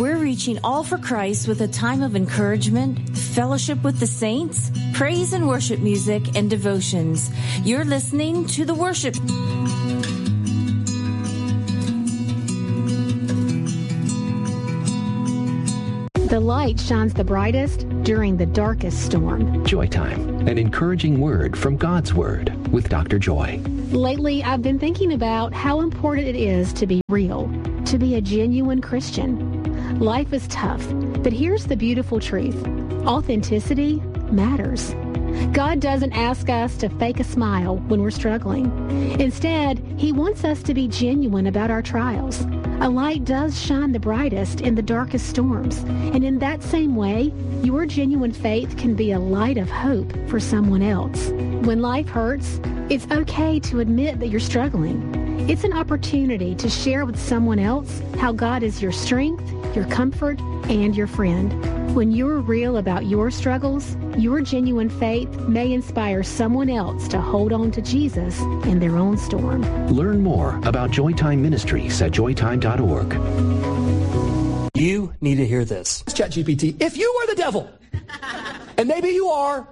We're reaching all for Christ with a time of encouragement, fellowship with the saints, praise and worship music, and devotions. You're listening to The Worship. The light shines the brightest during the darkest storm. Joy Time, an encouraging word from God's Word with Dr. Joy. Lately, I've been thinking about how important it is to be real, to be a genuine Christian. Life is tough, but here's the beautiful truth. Authenticity matters. God doesn't ask us to fake a smile when we're struggling. Instead, He wants us to be genuine about our trials. A light does shine the brightest in the darkest storms, and in that same way, your genuine faith can be a light of hope for someone else. When life hurts, it's okay to admit that you're struggling. It's an opportunity to share with someone else how God is your strength, your comfort, and your friend. When you're real about your struggles, your genuine faith may inspire someone else to hold on to Jesus in their own storm. Learn more about Joytime Ministries at joytime.org. You need to hear this. ChatGPT, if you were the devil, and maybe you are,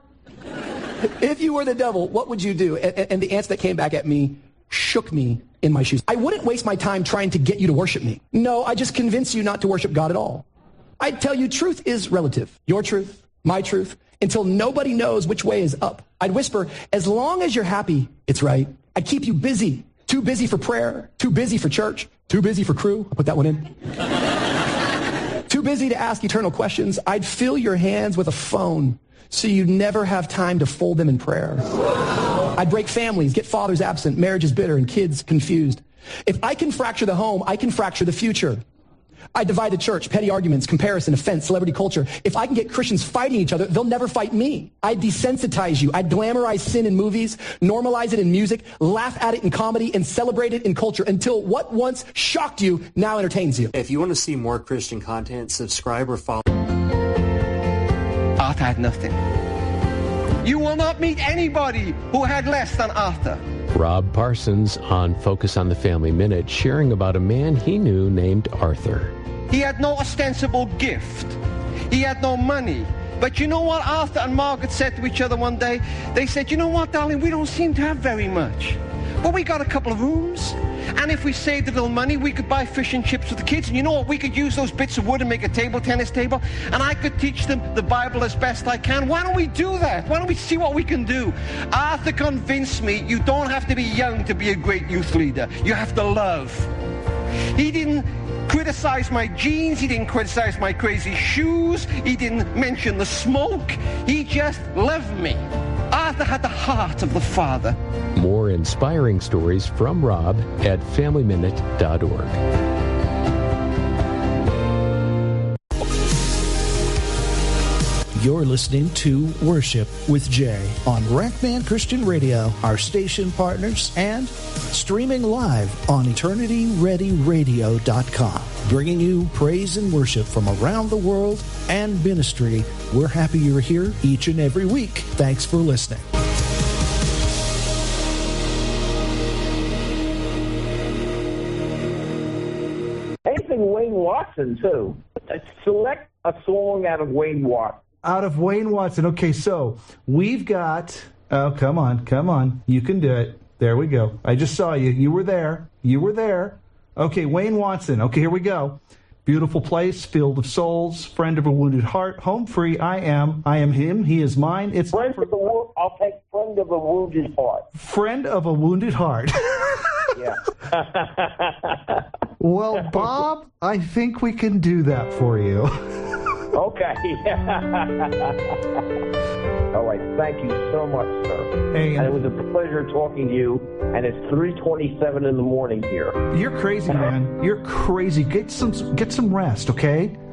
if you were the devil, what would you do? And the answer that came back at me shook me in my shoes. I wouldn't waste my time trying to get you to worship me. No, I just convince you not to worship God at all. I tell you, truth is relative. Your truth, my truth, until nobody knows which way is up. I'd whisper, as long as you're happy, it's right. I'd keep you busy. Too busy for prayer, too busy for church, too busy for crew. I'll put that one in. Too busy to ask eternal questions. I'd fill your hands with a phone so you never have time to fold them in prayer. I'd break families, get fathers absent, marriages bitter, and kids confused. If I can fracture the home, I can fracture the future. I divide the church, petty arguments, comparison, offense, celebrity culture. If I can get Christians fighting each other, they'll never fight me. I'd desensitize you. I'd glamorize sin in movies, normalize it in music, laugh at it in comedy, and celebrate it in culture until what once shocked you now entertains you. If you want to see more Christian content, subscribe or follow. Arthur had nothing. You will not meet anybody who had less than Arthur. Rob Parsons on Focus on the Family Minute, sharing about a man he knew named Arthur. He had no ostensible gift. He had no money. But you know what Arthur and Margaret said to each other one day? They said, you know what, darling, we don't seem to have very much. But we got a couple of rooms. And if we saved a little money, we could buy fish and chips for the kids. And you know what? We could use those bits of wood and make a tennis table. And I could teach them the Bible as best I can. Why don't we do that? Why don't we see what we can do? Arthur convinced me you don't have to be young to be a great youth leader. You have to love. He didn't criticize my jeans. He didn't criticize my crazy shoes. He didn't mention the smoke. He just loved me. Arthur had the heart of the Father. More inspiring stories from Rob at FamilyMinute.org. You're listening to Worship with Jay on Rackman Christian Radio, our station partners, and streaming live on EternityReadyRadio.com. Bringing you praise and worship from around the world and ministry. We're happy you're here each and every week. Thanks for listening. Anything Wayne Watson, too. Select a song out of Wayne Watson. Out of Wayne Watson. Okay, so we've got... Oh, come on. You can do it. There we go. I just saw you. You were there. Okay, Wayne Watson. Okay, here we go. Beautiful place, field of souls, friend of a wounded heart, home free, I am him, he is mine. It's I'll take friend of a wounded heart. Friend of a wounded heart. Yeah. Well, Bob, I think we can do that for you. Okay. All right. Thank you so much, sir. Hey, and it was a pleasure talking to you. And it's 3:27 in the morning here. You're crazy, man. You're crazy. Get some rest, okay?